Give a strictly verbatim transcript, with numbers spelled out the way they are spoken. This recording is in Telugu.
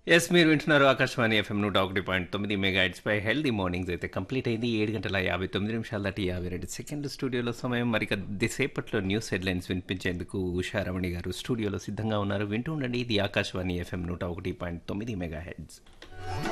ఎస్ మీరు వింటున్నారు ఆకాశవాణి ఎఫ్ఎం నూట ఒకటి పాయింట్ తొమ్మిది మెగా హెడ్స్ పై హెల్దీ మార్నింగ్స్ అయితే కంప్లీట్ అయింది. ఏడు గంటల యాభై తొమ్మిది నిమిషాల దాటి యాభై రెండు సెకండ్లు స్టూడియోలో సమయం. మరి కొద్దిసేపట్లో న్యూస్ హెడ్లైన్స్ వినిపించేందుకు ఉషారమణి గారు స్టూడియోలో సిద్ధంగా ఉన్నారు. వింటూ ఉండండి, ఇది ఆకాశవాణి ఎఫ్ఎం నూట ఒకటి పాయింట్ తొమ్మిది మెగా హెడ్స్.